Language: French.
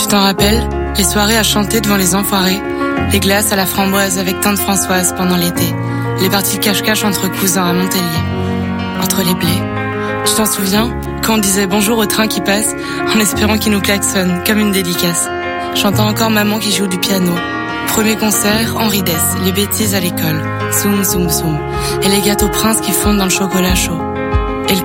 Tu t'en rappelles? Les soirées à chanter devant les enfoirés, les glaces à la framboise avec tante Françoise pendant l'été, les parties cache-cache entre cousins à Montpellier, entre les blés. Tu t'en souviens? Quand on disait bonjour au train qui passe, en espérant qu'il nous klaxonne, comme une dédicace. J'entends encore maman qui joue du piano. Premier concert, Henri Dess, les bêtises à l'école. Zoom, zoom, zoom. Et les gâteaux princes qui fondent dans le chocolat chaud.